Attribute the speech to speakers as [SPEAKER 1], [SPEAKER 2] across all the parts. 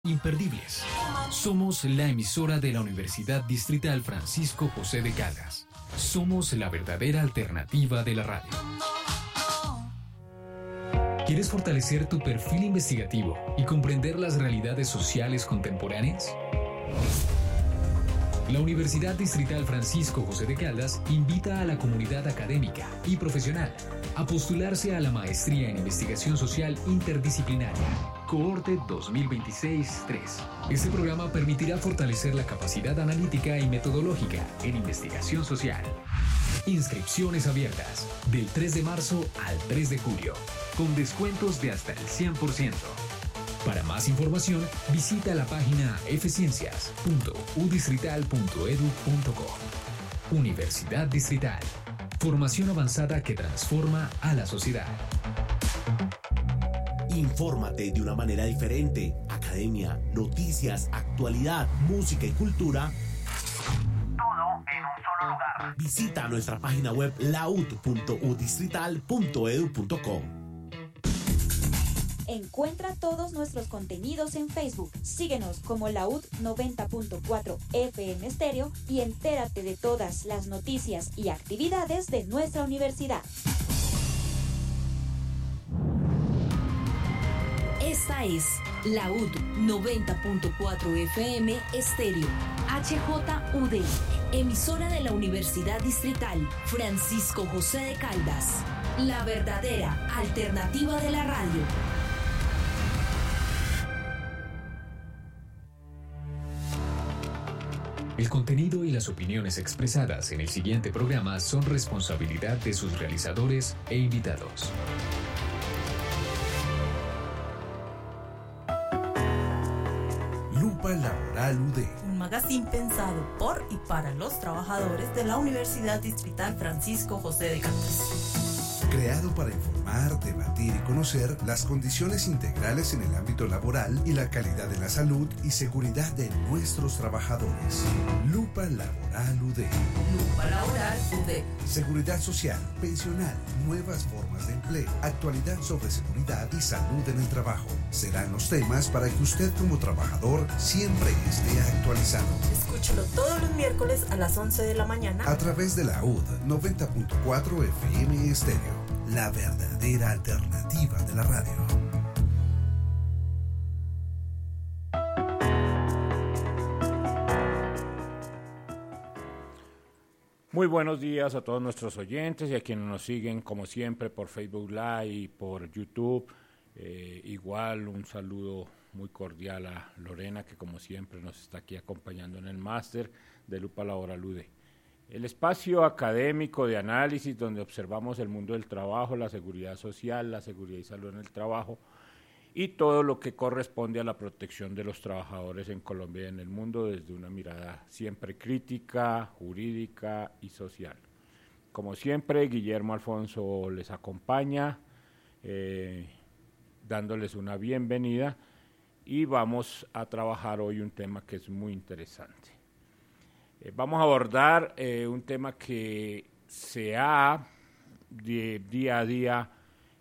[SPEAKER 1] Imperdibles. Somos la emisora de la Universidad Distrital Francisco José de Caldas. Somos la verdadera alternativa de la radio. ¿Quieres fortalecer tu perfil investigativo y comprender las realidades sociales contemporáneas? La Universidad Distrital Francisco José de Caldas invita a la comunidad académica y profesional a postularse a la Maestría en Investigación Social Interdisciplinaria, Cohorte 2026-3. Este programa permitirá fortalecer la capacidad analítica y metodológica en investigación social. Inscripciones abiertas del 3 de marzo al 3 de julio, con descuentos de hasta el 100%. Para más información, visita la página fciencias.udistrital.edu.co. Universidad Distrital. Formación avanzada que transforma a la sociedad.
[SPEAKER 2] Infórmate de una manera diferente. Academia, noticias, actualidad, música y cultura. Todo en un solo lugar. Visita nuestra página web laud.udistrital.edu.co.
[SPEAKER 3] Encuentra todos nuestros contenidos en Facebook. Síguenos como Laud 90.4 FM Estéreo y entérate de todas las noticias y actividades de nuestra universidad.
[SPEAKER 4] Esta es Laud 90.4 FM Estéreo, HJUD, emisora de la Universidad Distrital Francisco José de Caldas, la verdadera alternativa de la radio.
[SPEAKER 1] El contenido y las opiniones expresadas en el siguiente programa son responsabilidad de sus realizadores e invitados.
[SPEAKER 5] Lupa Laboral UD.
[SPEAKER 6] Un magazine pensado por y para los trabajadores de la Universidad Distrital Francisco José de Caldas.
[SPEAKER 5] Creado para informar, debatir y conocer las condiciones integrales en el ámbito laboral y la calidad de la salud y seguridad de nuestros trabajadores. Lupa Laboral UD.
[SPEAKER 6] Lupa Laboral UD.
[SPEAKER 5] Seguridad social, pensional, nuevas formas de empleo, actualidad sobre seguridad y salud en el trabajo. Serán los temas para que usted como trabajador siempre esté actualizado.
[SPEAKER 6] Escúchelo todos los miércoles a las 11 de la mañana
[SPEAKER 5] a través de la UD 90.4 FM Estéreo. La verdadera alternativa de la radio.
[SPEAKER 7] Muy buenos días a todos nuestros oyentes y a quienes nos siguen como siempre por Facebook Live y por YouTube. Igual un saludo muy cordial a Lorena, que como siempre nos está aquí acompañando en el máster de Lupa Laboral UD. El espacio académico de análisis donde observamos el mundo del trabajo, la seguridad social, la seguridad y salud en el trabajo y todo lo que corresponde a la protección de los trabajadores en Colombia y en el mundo desde una mirada siempre crítica, jurídica y social. Como siempre, Guillermo Alfonso les acompaña, dándoles una bienvenida y vamos a trabajar hoy un tema que es muy interesante. Vamos a abordar un tema que se ha día a día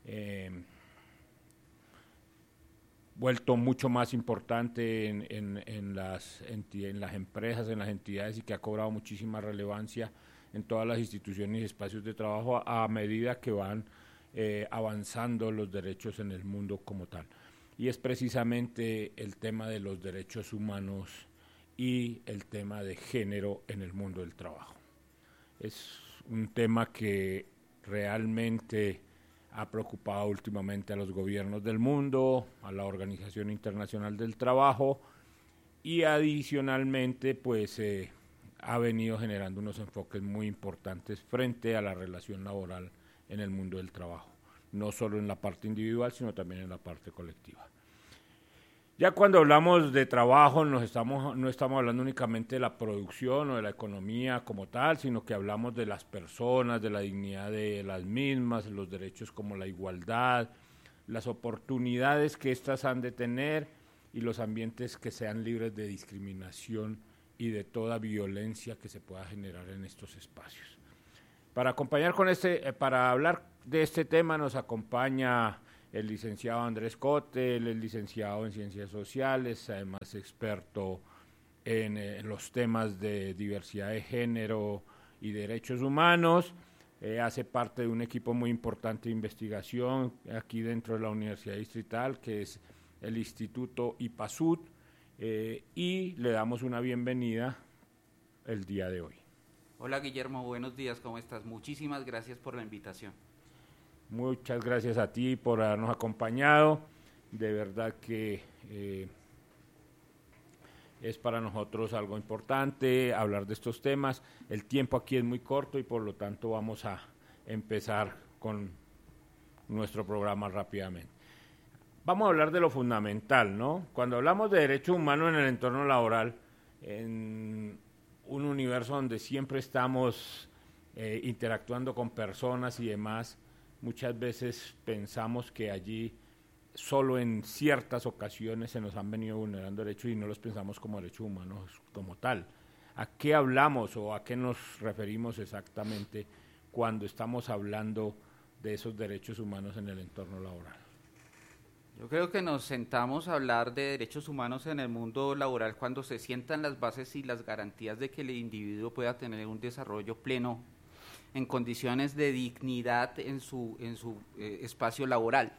[SPEAKER 7] vuelto mucho más importante en las empresas, en las entidades y que ha cobrado muchísima relevancia en todas las instituciones y espacios de trabajo a medida que van avanzando los derechos en el mundo como tal. Y es precisamente el tema de los derechos humanos y el tema de género en el mundo del trabajo. Es un tema que realmente ha preocupado últimamente a los gobiernos del mundo, a la Organización Internacional del Trabajo y adicionalmente pues ha venido generando unos enfoques muy importantes frente a la relación laboral en el mundo del trabajo, no solo en la parte individual sino también en la parte colectiva. Ya cuando hablamos de trabajo no estamos hablando únicamente de la producción o de la economía como tal, sino que hablamos de las personas, de la dignidad de las mismas, los derechos como la igualdad, las oportunidades que éstas han de tener y los ambientes que sean libres de discriminación y de toda violencia que se pueda generar en estos espacios. Para hablar de este tema nos acompaña el licenciado Andrés Cote, él es licenciado en Ciencias Sociales, además experto en los temas de diversidad de género y derechos humanos. Hace parte de un equipo muy importante de investigación aquí dentro de la Universidad Distrital, que es el Instituto IPASUD, y le damos una bienvenida el día de hoy.
[SPEAKER 8] Hola Guillermo, buenos días, ¿cómo estás? Muchísimas gracias por la invitación.
[SPEAKER 7] Muchas gracias a ti por habernos acompañado, de verdad que es para nosotros algo importante hablar de estos temas. El tiempo aquí es muy corto y por lo tanto vamos a empezar con nuestro programa rápidamente. Vamos a hablar de lo fundamental, ¿no? Cuando hablamos de derechos humanos en el entorno laboral, en un universo donde siempre estamos interactuando con personas y demás, muchas veces pensamos que allí solo en ciertas ocasiones se nos han venido vulnerando derechos y no los pensamos como derechos humanos como tal. ¿A qué hablamos o a qué nos referimos exactamente cuando estamos hablando de esos derechos humanos en el entorno laboral?
[SPEAKER 8] Yo creo que nos sentamos a hablar de derechos humanos en el mundo laboral cuando se sientan las bases y las garantías de que el individuo pueda tener un desarrollo pleno en condiciones de dignidad en su espacio laboral.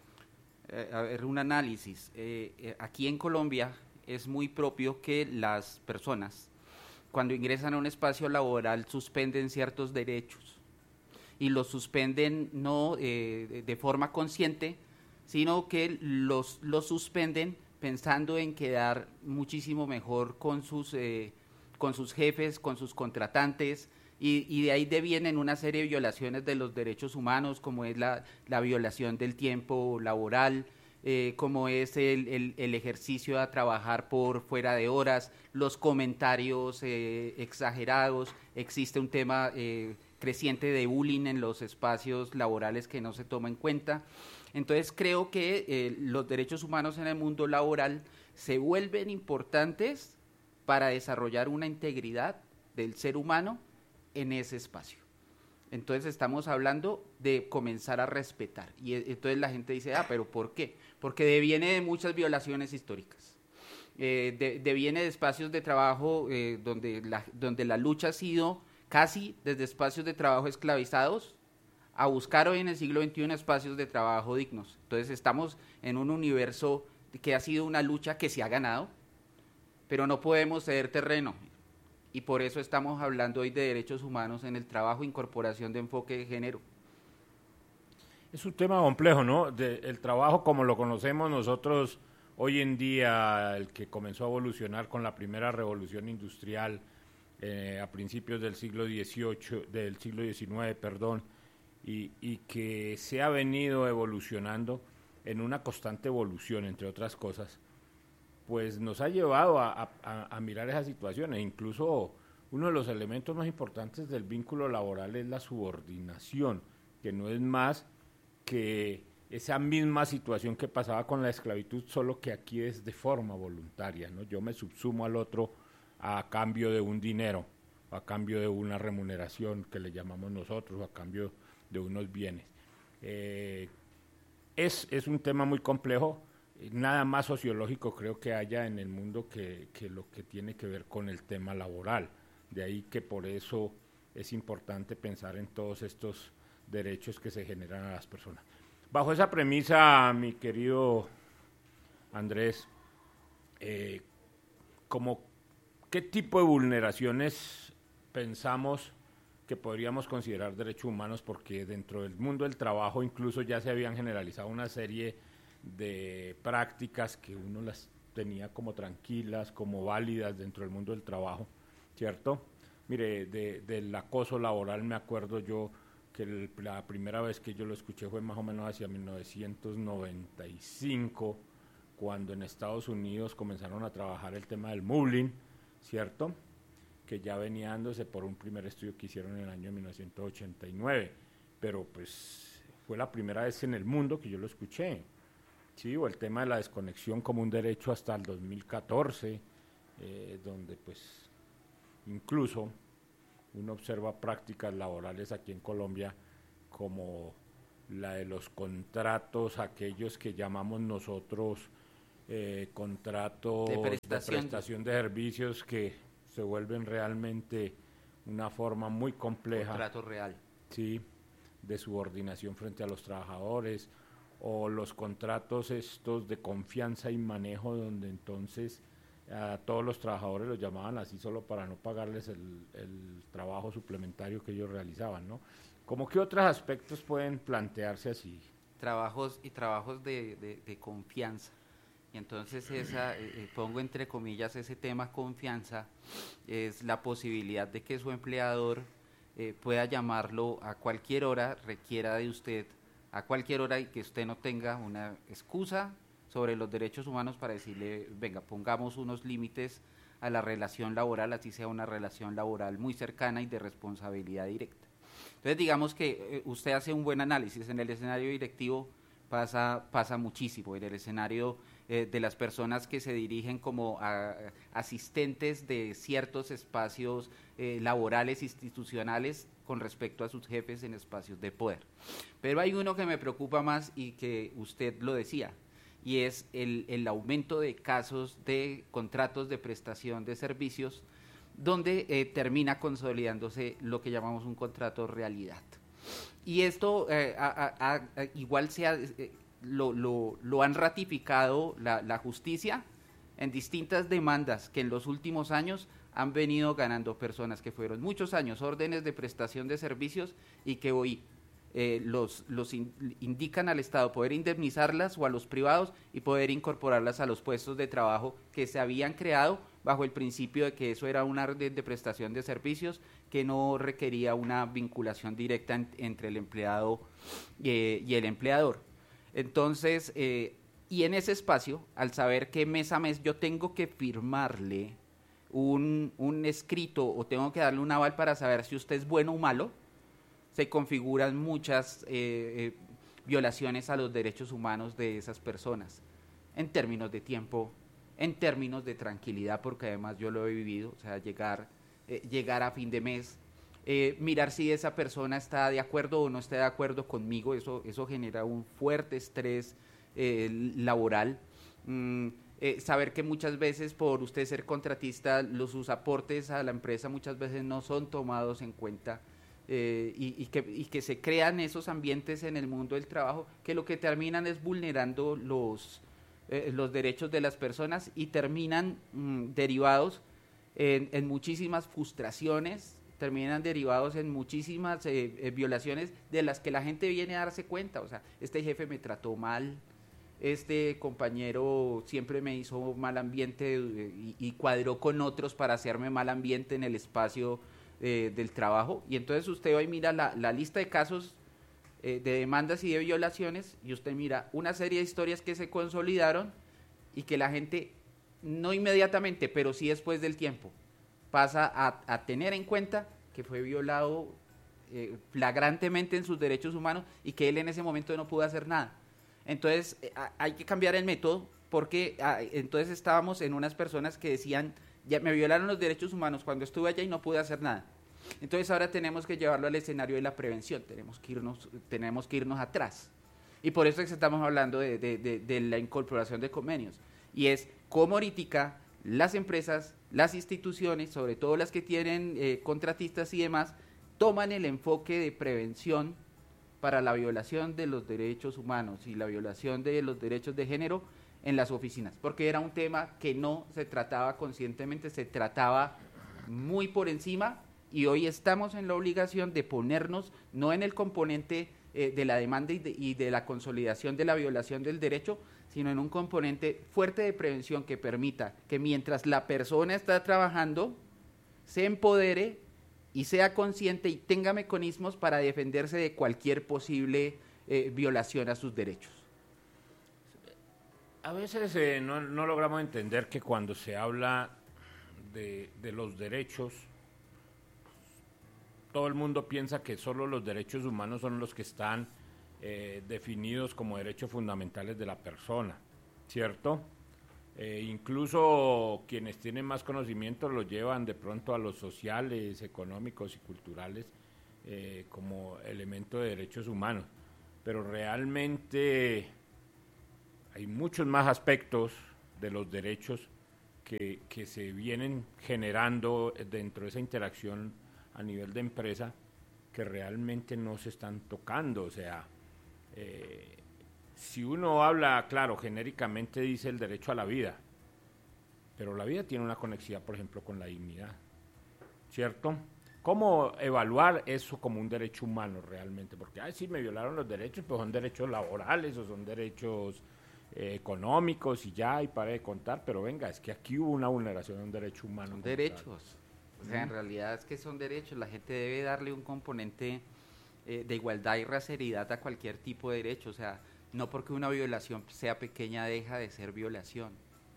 [SPEAKER 8] A ver, un análisis. Aquí en Colombia es muy propio que las personas, cuando ingresan a un espacio laboral, suspenden ciertos derechos y los suspenden no de forma consciente, sino que los suspenden pensando en quedar muchísimo mejor con sus jefes, con sus contratantes, y de ahí devienen una serie de violaciones de los derechos humanos, como es la violación del tiempo laboral, como es el ejercicio a trabajar por fuera de horas, los comentarios exagerados. Existe un tema creciente de bullying en los espacios laborales que no se toma en cuenta. Entonces creo que los derechos humanos en el mundo laboral se vuelven importantes para desarrollar una integridad del ser humano en ese espacio. Entonces estamos hablando de comenzar a respetar, y entonces la gente dice, pero ¿por qué? Porque deviene de muchas violaciones históricas, deviene de espacios de trabajo donde la lucha ha sido casi desde espacios de trabajo esclavizados a buscar hoy en el siglo XXI espacios de trabajo dignos. Entonces estamos en un universo que ha sido una lucha que se ha ganado, pero no podemos ceder terreno. Y por eso estamos hablando hoy de derechos humanos en el trabajo, incorporación de enfoque de género.
[SPEAKER 7] Es un tema complejo, ¿no? El trabajo como lo conocemos nosotros hoy en día, el que comenzó a evolucionar con la primera revolución industrial a principios del siglo XIX, y que se ha venido evolucionando en una constante evolución, entre otras cosas, pues nos ha llevado a mirar esas situaciones. Incluso uno de los elementos más importantes del vínculo laboral es la subordinación, que no es más que esa misma situación que pasaba con la esclavitud, solo que aquí es de forma voluntaria, ¿no? Yo me subsumo al otro a cambio de un dinero, a cambio de una remuneración que le llamamos nosotros, a cambio de unos bienes. Es un tema muy complejo. Nada más sociológico creo que haya en el mundo que lo que tiene que ver con el tema laboral. De ahí que por eso es importante pensar en todos estos derechos que se generan a las personas. Bajo esa premisa, mi querido Andrés, ¿qué tipo de vulneraciones pensamos que podríamos considerar derechos humanos? Porque dentro del mundo del trabajo incluso ya se habían generalizado una serie de prácticas que uno las tenía como tranquilas, como válidas dentro del mundo del trabajo, ¿cierto? Mire, del acoso laboral me acuerdo yo que la primera vez que yo lo escuché fue más o menos hacia 1995, cuando en Estados Unidos comenzaron a trabajar el tema del mobbing, ¿cierto? Que ya venía dándose por un primer estudio que hicieron en el año 1989, pero pues fue la primera vez en el mundo que yo lo escuché. Sí, o el tema de la desconexión como un derecho hasta el 2014, donde pues incluso uno observa prácticas laborales aquí en Colombia como la de los contratos, aquellos que llamamos nosotros contratos de prestación de servicios, que se vuelven realmente una forma muy compleja.
[SPEAKER 8] Contrato real.
[SPEAKER 7] Sí, de subordinación frente a los trabajadores, o los contratos estos de confianza y manejo, donde entonces a todos los trabajadores los llamaban así solo para no pagarles el trabajo suplementario que ellos realizaban, ¿no? ¿Cómo qué otros aspectos pueden plantearse así?
[SPEAKER 8] Trabajos de confianza. Y entonces pongo entre comillas ese tema confianza, es la posibilidad de que su empleador pueda llamarlo a cualquier hora, requiera de usted a cualquier hora, y que usted no tenga una excusa sobre los derechos humanos para decirle, venga, pongamos unos límites a la relación laboral, así sea una relación laboral muy cercana y de responsabilidad directa. Entonces digamos que usted hace un buen análisis. En el escenario directivo pasa muchísimo, en el escenario de las personas que se dirigen como asistentes de ciertos espacios laborales, institucionales, con respecto a sus jefes en espacios de poder. Pero hay uno que me preocupa más, y que usted lo decía, y es el aumento de casos de contratos de prestación de servicios, donde termina consolidándose lo que llamamos un contrato realidad. Y esto igual lo han ratificado la justicia en distintas demandas que en los últimos años han venido ganando personas que fueron muchos años órdenes de prestación de servicios y que hoy indican al Estado poder indemnizarlas, o a los privados, y poder incorporarlas a los puestos de trabajo que se habían creado bajo el principio de que eso era una orden de prestación de servicios que no requería una vinculación directa entre el empleado y el empleador. Entonces, y en ese espacio, al saber que mes a mes yo tengo que firmarle un escrito, o tengo que darle un aval para saber si usted es bueno o malo, se configuran muchas violaciones a los derechos humanos de esas personas, en términos de tiempo, en términos de tranquilidad, porque además yo lo he vivido, o sea, llegar a fin de mes, mirar si esa persona está de acuerdo o no está de acuerdo conmigo, eso genera un fuerte estrés laboral. Saber que muchas veces, por usted ser contratista, sus aportes a la empresa muchas veces no son tomados en cuenta, y que se crean esos ambientes en el mundo del trabajo que lo que terminan es vulnerando los derechos de las personas, y terminan derivados en muchísimas frustraciones, terminan derivados en muchísimas violaciones de las que la gente viene a darse cuenta. O sea, este jefe me trató mal, este compañero siempre me hizo mal ambiente y cuadró con otros para hacerme mal ambiente en el espacio del trabajo. Y entonces usted hoy mira la lista de casos de demandas y de violaciones, y usted mira una serie de historias que se consolidaron y que la gente no inmediatamente, pero sí después del tiempo, pasa a tener en cuenta que fue violado flagrantemente en sus derechos humanos, y que él en ese momento no pudo hacer nada. Entonces hay que cambiar el método, porque entonces estábamos en unas personas que decían, ya me violaron los derechos humanos cuando estuve allá y no pude hacer nada. Entonces ahora tenemos que llevarlo al escenario de la prevención, tenemos que irnos atrás. Y por eso es que estamos hablando de la incorporación de convenios. Y es cómo ahorita las empresas, las instituciones, sobre todo las que tienen contratistas y demás, toman el enfoque de prevención para la violación de los derechos humanos y la violación de los derechos de género en las oficinas, porque era un tema que no se trataba conscientemente, se trataba muy por encima, y hoy estamos en la obligación de ponernos no en el componente de la demanda y de la consolidación de la violación del derecho, sino en un componente fuerte de prevención que permita que mientras la persona está trabajando se empodere y sea consciente y tenga mecanismos para defenderse de cualquier posible violación a sus derechos.
[SPEAKER 7] A veces no logramos entender que cuando se habla de los derechos, todo el mundo piensa que solo los derechos humanos son los que están definidos como derechos fundamentales de la persona, ¿cierto? Incluso quienes tienen más conocimiento lo llevan de pronto a los sociales, económicos y culturales como elemento de derechos humanos. pero realmente hay muchos más aspectos de los derechos que se vienen generando dentro de esa interacción a nivel de empresa que realmente no se están tocando. O sea, si uno habla, claro, genéricamente dice el derecho a la vida, pero la vida tiene una conexión, por ejemplo, con la dignidad, ¿cierto? ¿Cómo evaluar eso como un derecho humano realmente? Porque, sí, me violaron los derechos, pues son derechos laborales o son derechos económicos y ya, y para de contar, pero venga, es que aquí hubo una vulneración de un derecho humano.
[SPEAKER 8] Son derechos, o sea, en realidad es que son derechos, la gente debe darle un componente de igualdad y racionalidad a cualquier tipo de derecho, o sea, no porque una violación sea pequeña deja de ser violación,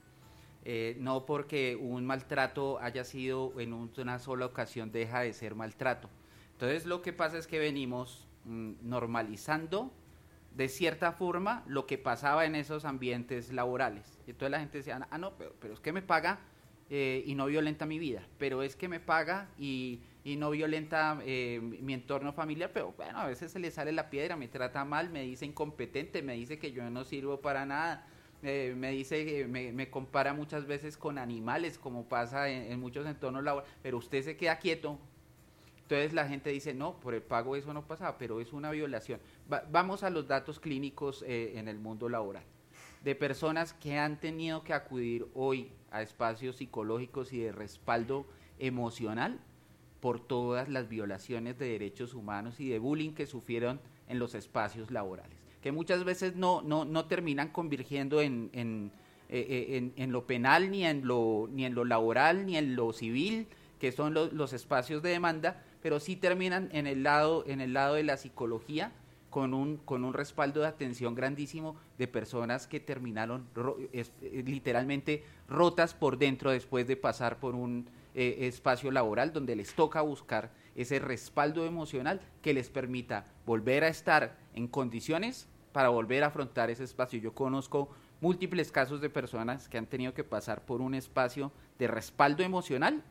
[SPEAKER 8] no porque un maltrato haya sido en una sola ocasión deja de ser maltrato. Entonces lo que pasa es que venimos normalizando de cierta forma lo que pasaba en esos ambientes laborales. Y entonces la gente decía, no, pero es que me paga y no violenta mi vida, pero es que me paga y no violenta mi entorno familiar, pero bueno, a veces se le sale la piedra, me trata mal, me dice incompetente, me dice que yo no sirvo para nada, me dice, me compara muchas veces con animales, como pasa en muchos entornos laborales, pero usted se queda quieto. Entonces la gente dice, no, por el pago eso no pasaba, pero es una violación. Vamos a los datos clínicos en el mundo laboral, de personas que han tenido que acudir hoy a espacios psicológicos y de respaldo emocional por todas las violaciones de derechos humanos y de bullying que sufrieron en los espacios laborales, que muchas veces no terminan convirtiendo en lo penal, ni en lo laboral, ni en lo civil, que son los espacios de demanda, pero sí terminan en el lado de la psicología con un respaldo de atención grandísimo de personas que terminaron literalmente rotas por dentro después de pasar por un espacio laboral donde les toca buscar ese respaldo emocional que les permita volver a estar en condiciones para volver a afrontar ese espacio. Yo conozco múltiples casos de personas que han tenido que pasar por un espacio de respaldo emocional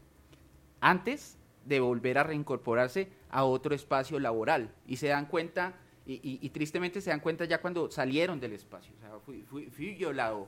[SPEAKER 8] antes de volver a reincorporarse a otro espacio laboral, y se dan cuenta, y tristemente se dan cuenta ya cuando salieron del espacio. O sea, fui violado,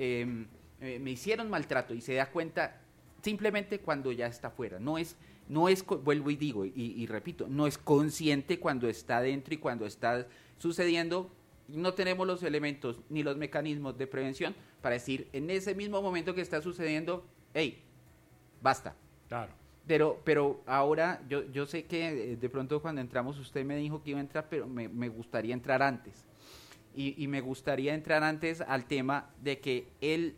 [SPEAKER 8] me hicieron maltrato, y se da cuenta simplemente cuando ya está fuera. No es vuelvo y digo, y repito, no es consciente cuando está dentro y cuando está sucediendo. No tenemos los elementos ni los mecanismos de prevención para decir en ese mismo momento que está sucediendo, hey, basta.
[SPEAKER 7] Claro.
[SPEAKER 8] Pero ahora yo sé que de pronto cuando entramos usted me dijo que iba a entrar, pero me gustaría entrar antes. Y me gustaría entrar antes al tema de que el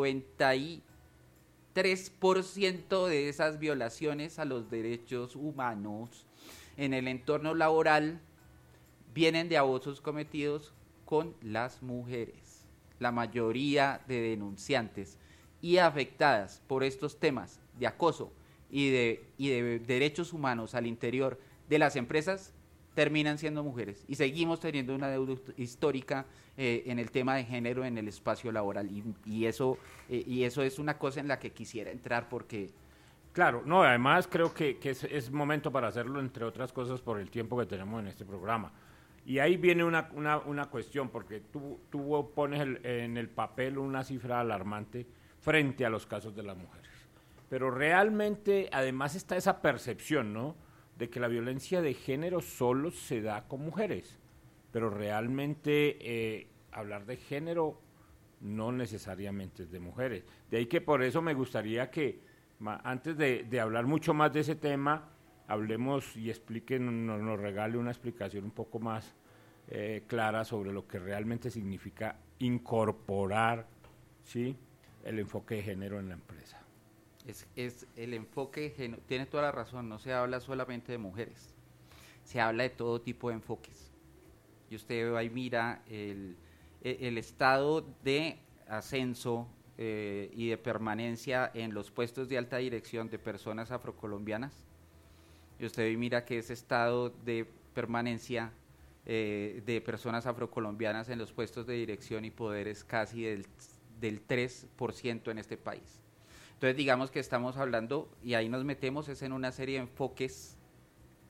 [SPEAKER 8] 93% de esas violaciones a los derechos humanos en el entorno laboral vienen de abusos cometidos con las mujeres. La mayoría de denunciantes y afectadas por estos temas de acoso y de derechos humanos al interior de las empresas terminan siendo mujeres, y seguimos teniendo una deuda histórica en el tema de género en el espacio laboral, y eso es una cosa en la que quisiera entrar porque...
[SPEAKER 7] Claro, no, además creo que es momento para hacerlo, entre otras cosas, por el tiempo que tenemos en este programa. Y ahí viene una cuestión, porque tú pones en el papel una cifra alarmante frente a los casos de las mujeres. Pero realmente, además, está esa percepción, ¿no?, de que la violencia de género solo se da con mujeres. Pero realmente hablar de género no necesariamente es de mujeres. De ahí que por eso me gustaría que, antes de hablar mucho más de ese tema, hablemos y nos regale una explicación un poco más clara sobre lo que realmente significa incorporar, ¿sí?, el enfoque de género en la empresa.
[SPEAKER 8] Es el enfoque, tiene toda la razón, no se habla solamente de mujeres, se habla de todo tipo de enfoques. Y usted va y mira el estado de ascenso y de permanencia en los puestos de alta dirección de personas afrocolombianas, y usted mira que ese estado de permanencia de personas afrocolombianas en los puestos de dirección y poder es casi del 3% en este país. Entonces digamos que estamos hablando, y ahí nos metemos, es en una serie de enfoques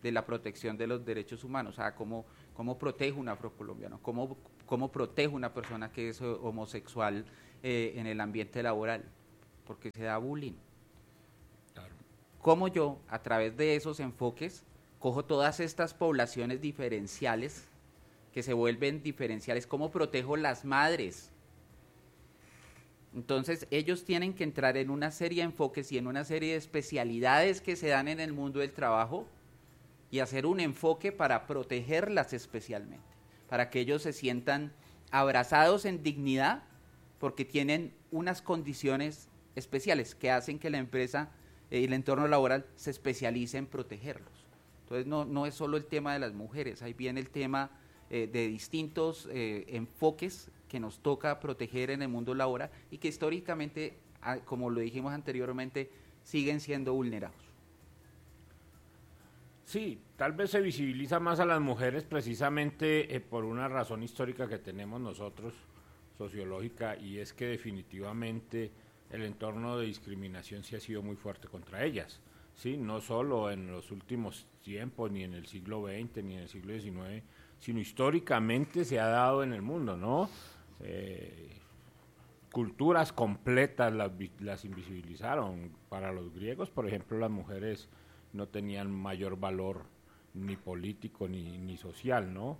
[SPEAKER 8] de la protección de los derechos humanos, o sea, cómo protege un afrocolombiano, cómo protege una persona que es homosexual en el ambiente laboral, porque se da bullying. Claro. Cómo yo, a través de esos enfoques, cojo todas estas poblaciones diferenciales, que se vuelven diferenciales, cómo protejo las madres. Entonces, ellos tienen que entrar en una serie de enfoques y en una serie de especialidades que se dan en el mundo del trabajo y hacer un enfoque para protegerlas especialmente, para que ellos se sientan abrazados en dignidad porque tienen unas condiciones especiales que hacen que la empresa y el entorno laboral se especialice en protegerlos. Entonces, no es solo el tema de las mujeres, ahí viene el tema de distintos enfoques que nos toca proteger en el mundo laboral y que históricamente, como lo dijimos anteriormente, siguen siendo vulnerados.
[SPEAKER 7] Sí, tal vez se visibiliza más a las mujeres precisamente por una razón histórica que tenemos nosotros, sociológica, y es que definitivamente el entorno de discriminación sí ha sido muy fuerte contra ellas, ¿sí? No solo en los últimos tiempos, ni en el siglo XX, ni en el siglo XIX, sino históricamente se ha dado en el mundo, ¿no? Culturas completas las invisibilizaron. Para los griegos, por ejemplo, las mujeres no tenían mayor valor ni político ni social, ¿no?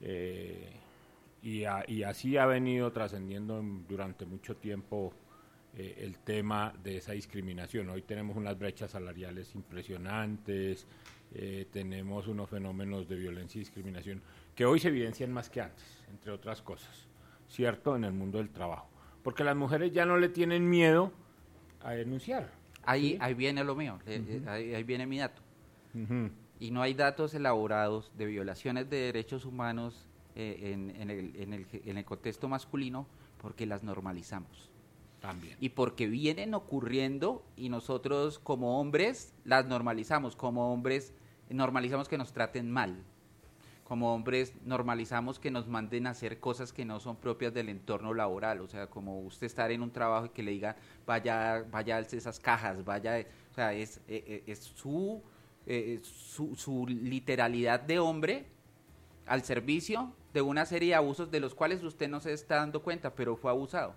[SPEAKER 7] Y así ha venido trascendiendo durante mucho tiempo el tema de esa discriminación. Hoy tenemos unas brechas salariales impresionantes, tenemos unos fenómenos de violencia y discriminación que hoy se evidencian más que antes, entre otras cosas, ¿cierto? En el mundo del trabajo, porque las mujeres ya no le tienen miedo a denunciar.
[SPEAKER 8] Ahí viene lo mío, ahí viene mi dato. Y no hay datos elaborados de violaciones de derechos humanos en el contexto masculino porque las normalizamos.
[SPEAKER 7] También.
[SPEAKER 8] Y porque vienen ocurriendo y nosotros como hombres las normalizamos, como hombres normalizamos que nos traten mal, como hombres normalizamos que nos manden a hacer cosas que no son propias del entorno laboral, o sea, como usted estar en un trabajo y que le diga vaya alce esas cajas, vaya, o sea, es su literalidad de hombre al servicio de una serie de abusos de los cuales usted no se está dando cuenta, pero fue abusado.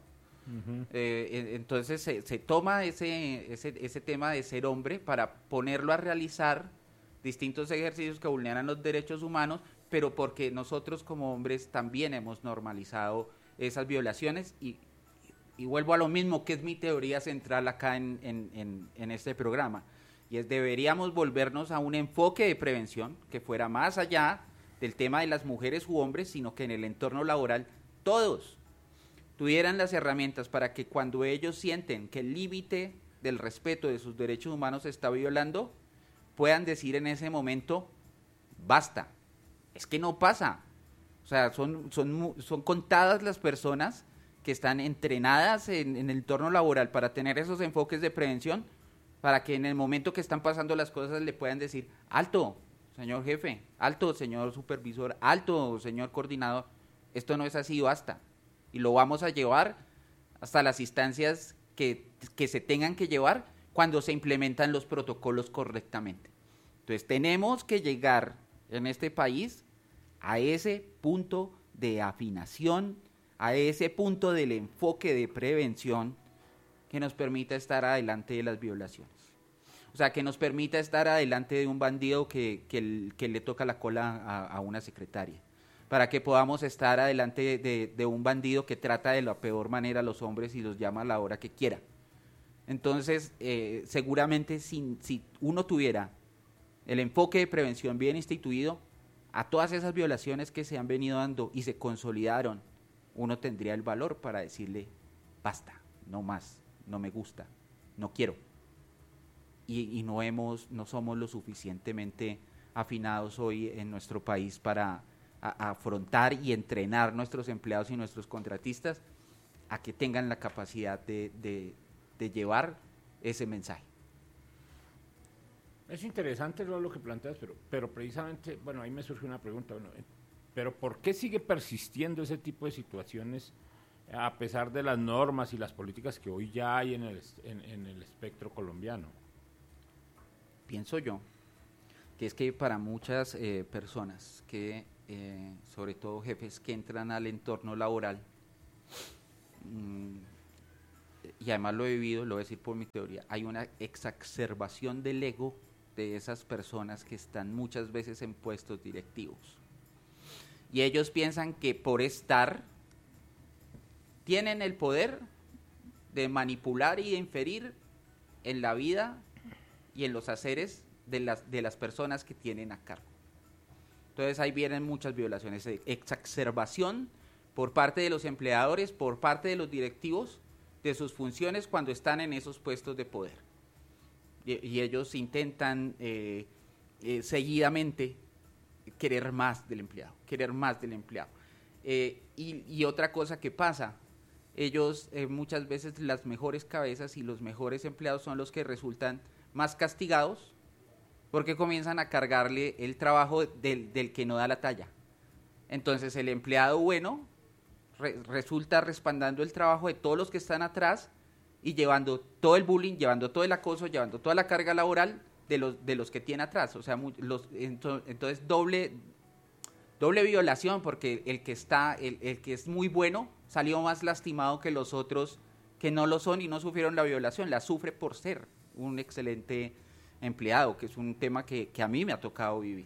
[SPEAKER 8] Entonces se toma ese tema de ser hombre para ponerlo a realizar distintos ejercicios que vulneran los derechos humanos, pero porque nosotros como hombres también hemos normalizado esas violaciones y vuelvo a lo mismo que es mi teoría central acá en este programa, y es deberíamos volvernos a un enfoque de prevención que fuera más allá del tema de las mujeres u hombres, sino que en el entorno laboral todos tuvieran las herramientas para que cuando ellos sienten que el límite del respeto de sus derechos humanos se está violando, puedan decir en ese momento, basta, es que no pasa. O sea, son contadas las personas que están entrenadas en el entorno laboral para tener esos enfoques de prevención, para que en el momento que están pasando las cosas le puedan decir, alto, señor jefe, alto, señor supervisor, alto, señor coordinador, esto no es así, basta. Y lo vamos a llevar hasta las instancias que se tengan que llevar cuando se implementan los protocolos correctamente. Entonces tenemos que llegar en este país a ese punto de afinación, a ese punto del enfoque de prevención que nos permita estar adelante de las violaciones. O sea, que nos permita estar adelante de un bandido que le toca la cola a una secretaria, para que podamos estar adelante de un bandido que trata de la peor manera a los hombres y los llama a la hora que quiera. Entonces, seguramente si uno tuviera el enfoque de prevención bien instituido, a todas esas violaciones que se han venido dando y se consolidaron, uno tendría el valor para decirle, basta, no más, no me gusta, no quiero. Y no somos lo suficientemente afinados hoy en nuestro país para afrontar y entrenar nuestros empleados y nuestros contratistas a que tengan la capacidad de llevar ese mensaje.
[SPEAKER 7] Es interesante lo que planteas, pero precisamente, bueno, ahí me surge una pregunta, pero ¿por qué sigue persistiendo ese tipo de situaciones a pesar de las normas y las políticas que hoy ya hay en el espectro colombiano?
[SPEAKER 8] Pienso yo que es que para muchas personas que, sobre todo jefes que entran al entorno laboral, y además lo he vivido, lo voy a decir por mi teoría, hay una exacerbación del ego de esas personas que están muchas veces en puestos directivos. Y ellos piensan que por estar tienen el poder de manipular y de inferir en la vida y en los haceres de las personas que tienen a cargo. Entonces ahí vienen muchas violaciones, exacerbación por parte de los empleadores, por parte de los directivos, de sus funciones cuando están en esos puestos de poder. Y ellos intentan seguidamente querer más del empleado, y otra cosa que pasa, ellos muchas veces las mejores cabezas y los mejores empleados son los que resultan más castigados porque comienzan a cargarle el trabajo del que no da la talla. Entonces el empleado bueno resulta respaldando el trabajo de todos los que están atrás y llevando todo el bullying, llevando todo el acoso, llevando toda la carga laboral de los que tiene atrás. O sea, entonces doble violación, porque el que es muy bueno salió más lastimado que los otros que no lo son y no sufrieron la violación, la sufre por ser un excelente empleado, que es un tema que a mí me ha tocado vivir.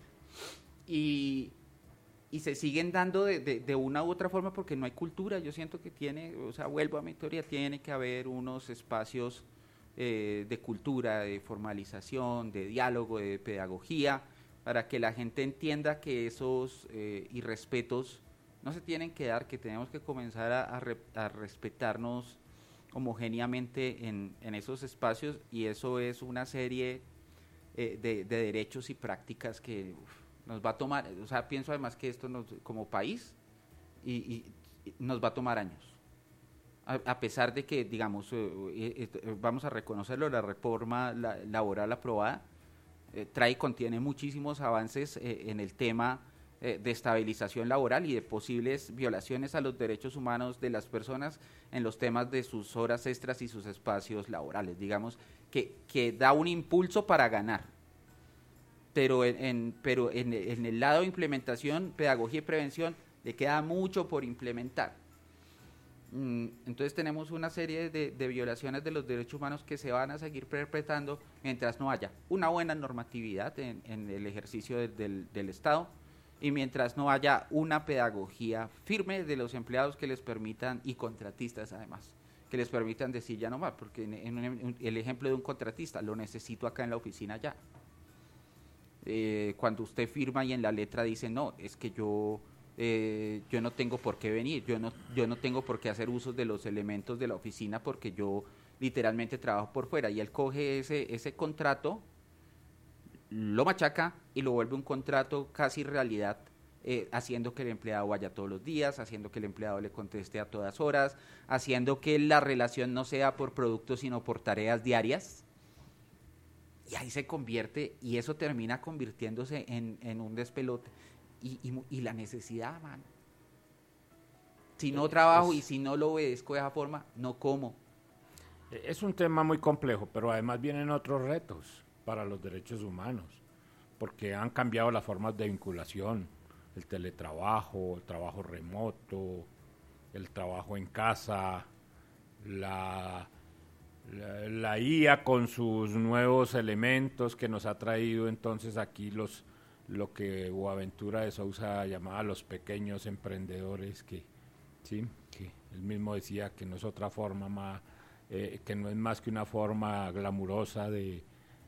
[SPEAKER 8] Y se siguen dando de una u otra forma porque no hay cultura. Yo siento que vuelvo a mi teoría, tiene que haber unos espacios de cultura, de formalización, de diálogo, de pedagogía, para que la gente entienda que esos irrespetos no se tienen que dar, que tenemos que comenzar a respetarnos homogéneamente en esos espacios, y eso es una serie de derechos y prácticas que nos va a tomar, o sea, pienso además que esto como país y nos va a tomar años. A pesar de que, digamos, vamos a reconocerlo, la reforma laboral aprobada contiene muchísimos avances en el tema de estabilización laboral y de posibles violaciones a los derechos humanos de las personas en los temas de sus horas extras y sus espacios laborales. Digamos que da un impulso para ganar, pero en el lado de implementación, pedagogía y prevención, le queda mucho por implementar. Entonces tenemos una serie de violaciones de los derechos humanos que se van a seguir perpetrando mientras no haya una buena normatividad en el ejercicio del Estado, y mientras no haya una pedagogía firme de los empleados que les permitan, y contratistas además, que les permitan decir ya no más, porque el ejemplo de un contratista, lo necesito acá en la oficina ya. Cuando usted firma y en la letra dice, no, es que yo no tengo por qué venir, yo no tengo por qué hacer uso de los elementos de la oficina porque yo literalmente trabajo por fuera, y él coge ese contrato, lo machaca y lo vuelve un contrato casi realidad, haciendo que el empleado vaya todos los días, haciendo que el empleado le conteste a todas horas, haciendo que la relación no sea por productos sino por tareas diarias, y ahí se convierte, y eso termina convirtiéndose en un despelote. Y la necesidad, mano. Si no trabajo y si no lo obedezco de esa forma, no como.
[SPEAKER 7] Es un tema muy complejo, pero además vienen otros retos para los derechos humanos, porque han cambiado las formas de vinculación, el teletrabajo, el trabajo remoto, el trabajo en casa, la IA con sus nuevos elementos que nos ha traído entonces aquí lo que Boaventura de Sousa llamaba los pequeños emprendedores, que él mismo decía que no es otra forma más, que no es más que una forma glamurosa de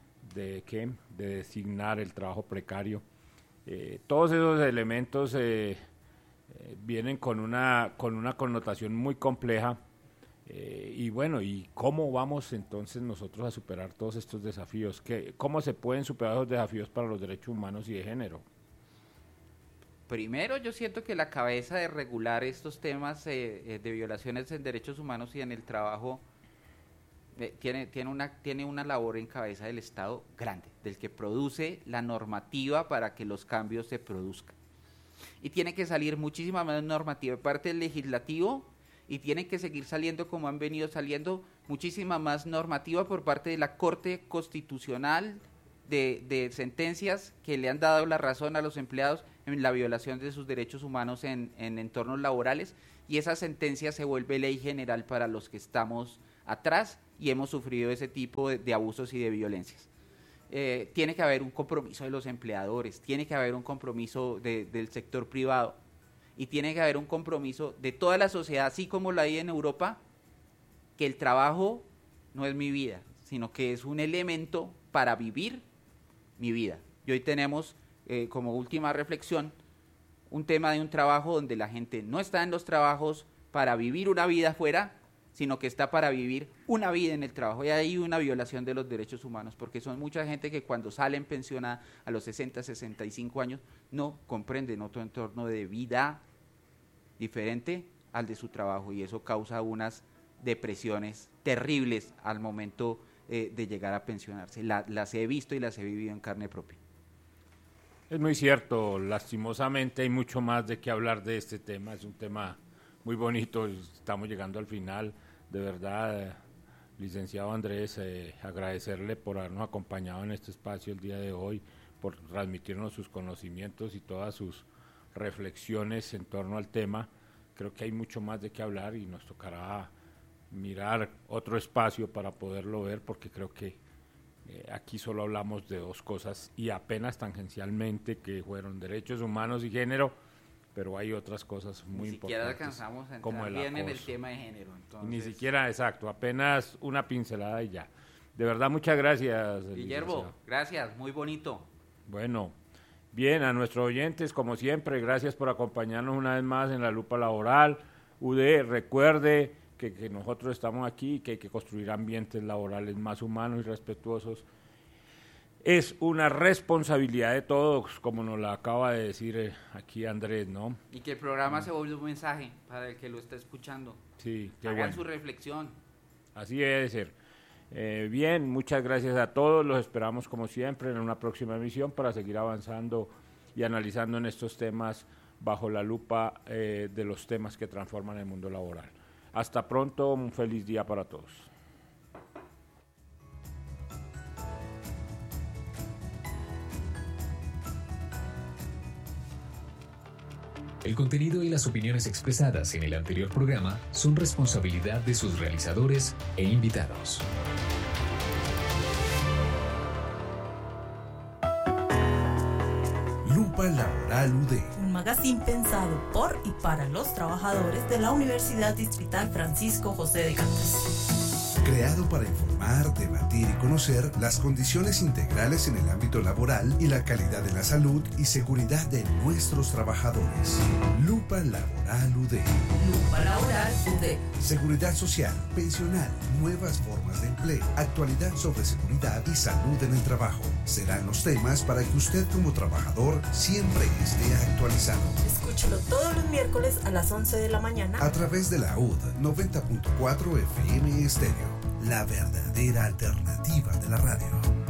[SPEAKER 7] designar el trabajo precario. Todos esos elementos vienen con una connotación muy compleja, y bueno, ¿y cómo vamos entonces nosotros a superar todos estos desafíos? ¿Cómo se pueden superar los desafíos para los derechos humanos y de género?
[SPEAKER 8] Primero, yo siento que la cabeza de regular estos temas de violaciones en derechos humanos y en el trabajo tiene una labor en cabeza del Estado grande, del que produce la normativa para que los cambios se produzcan. Y tiene que salir muchísima más normativa de parte del legislativo, y tiene que seguir saliendo, como han venido saliendo, muchísima más normativa por parte de la Corte Constitucional, de sentencias que le han dado la razón a los empleados en la violación de sus derechos humanos en entornos laborales, y esa sentencia se vuelve ley general para los que estamos atrás y hemos sufrido ese tipo de abusos y de violencias. Tiene que haber un compromiso de los empleadores, tiene que haber un compromiso del sector privado y tiene que haber un compromiso de toda la sociedad, así como lo hay en Europa, que el trabajo no es mi vida, sino que es un elemento para vivir mi vida. Y hoy tenemos como última reflexión un tema de un trabajo donde la gente no está en los trabajos para vivir una vida afuera, sino que está para vivir una vida en el trabajo. Y hay una violación de los derechos humanos, porque son mucha gente que cuando salen pensionada a los 60, 65 años, no comprenden otro entorno de vida diferente al de su trabajo, y eso causa unas depresiones terribles al momento de llegar a pensionarse. Las he visto y las he vivido en carne propia.
[SPEAKER 7] Es muy cierto, lastimosamente hay mucho más de qué hablar de este tema, es un tema muy bonito, estamos llegando al final. De verdad, licenciado Andrés, agradecerle por habernos acompañado en este espacio el día de hoy, por transmitirnos sus conocimientos y todas sus reflexiones en torno al tema. Creo que hay mucho más de qué hablar y nos tocará mirar otro espacio para poderlo ver, porque creo que aquí solo hablamos de dos cosas y apenas tangencialmente, que fueron derechos humanos y género, pero hay otras cosas muy importantes. Ni siquiera
[SPEAKER 8] alcanzamos a entrar bien en el tema de género. Entonces,
[SPEAKER 7] ni siquiera, exacto, apenas una pincelada y ya. De verdad, muchas gracias.
[SPEAKER 8] Guillermo, gracias, muy bonito.
[SPEAKER 7] Bueno, bien, a nuestros oyentes, como siempre, gracias por acompañarnos una vez más en La Lupa Laboral. UD, recuerde que nosotros estamos aquí y que hay que construir ambientes laborales más humanos y respetuosos. Es una responsabilidad de todos, como nos la acaba de decir aquí Andrés, ¿no?
[SPEAKER 8] Y que el programa se vuelva un mensaje para el que lo está escuchando.
[SPEAKER 7] Sí, qué
[SPEAKER 8] Hagan
[SPEAKER 7] bueno.
[SPEAKER 8] su reflexión.
[SPEAKER 7] Así debe de ser. Bien, muchas gracias a todos. Los esperamos como siempre en una próxima emisión para seguir avanzando y analizando en estos temas bajo la lupa de los temas que transforman el mundo laboral. Hasta pronto, un feliz día para todos.
[SPEAKER 1] El contenido y las opiniones expresadas en el anterior programa son responsabilidad de sus realizadores e invitados.
[SPEAKER 5] Lupa Laboral UD.
[SPEAKER 6] Un magazine pensado por y para los trabajadores de la Universidad Distrital Francisco José de Caldas.
[SPEAKER 5] Creado para informar, debatir y conocer las condiciones integrales en el ámbito laboral y la calidad de la salud y seguridad de nuestros trabajadores. Lupa Laboral UD.
[SPEAKER 6] Lupa Laboral UD.
[SPEAKER 5] Seguridad social, pensional, nuevas formas de empleo, actualidad sobre seguridad y salud en el trabajo. Serán los temas para que usted como trabajador siempre esté actualizado.
[SPEAKER 6] Escúchelo todos los miércoles a las 11 de la mañana
[SPEAKER 5] a través de la UD 90.4 FM Estéreo, la verdadera alternativa de la radio.